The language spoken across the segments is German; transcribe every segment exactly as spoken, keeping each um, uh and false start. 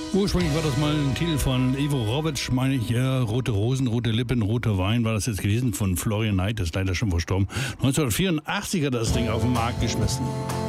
Ursprünglich war das mal ein Titel von Ivo Robic, meine ich, ja, Rote Rosen, Rote Lippen, Roter Wein war das jetzt gewesen, von Florian Knight, ist leider schon verstorben. neunzehnhundertvierundachtzig hat er das Ding auf den Markt geschmissen.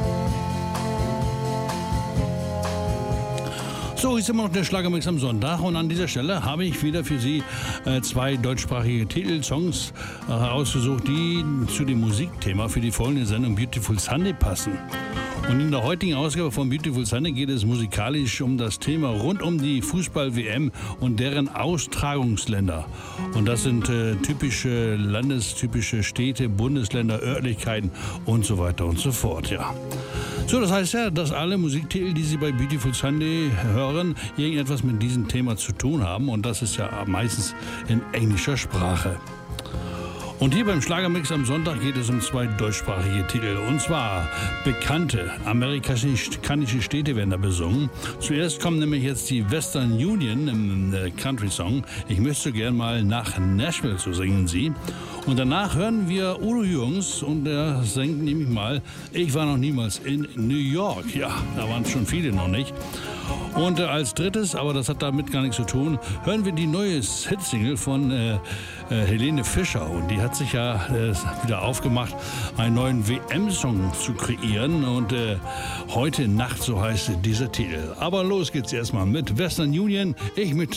So, ist immer noch der Schlagermix am Sonntag und an dieser Stelle habe ich wieder für Sie äh, zwei deutschsprachige Titelsongs äh, herausgesucht, die zu dem Musikthema für die folgende Sendung Beautiful Sunday passen. Und in der heutigen Ausgabe von Beautiful Sunday geht es musikalisch um das Thema rund um die Fußball-W M und deren Austragungsländer. Und das sind äh, typische landestypische Städte, Bundesländer, Örtlichkeiten und so weiter und so fort, ja. So, das heißt ja, dass alle Musiktitel, die Sie bei Beautiful Sunday hören, irgendetwas mit diesem Thema zu tun haben. Und das ist ja meistens in englischer Sprache. Und hier beim Schlagermix am Sonntag geht es um zwei deutschsprachige Titel. Und zwar bekannte amerikanische Städte werden da besungen. Zuerst kommt nämlich jetzt die Western Union im Country-Song. Ich möchte so gern mal nach Nashville, so singen sie. Und danach hören wir Udo Jürgens und er singt nämlich mal Ich war noch niemals in New York. Ja, da waren schon viele noch nicht. Und äh, als drittes, aber das hat damit gar nichts zu tun, hören wir die neue Hitsingle von äh, äh, Helene Fischer. Und die hat sich ja äh, wieder aufgemacht, einen neuen W M-Song zu kreieren. Und äh, heute Nacht, so heißt dieser Titel. Aber los geht's erstmal mit Western Union. Ich mit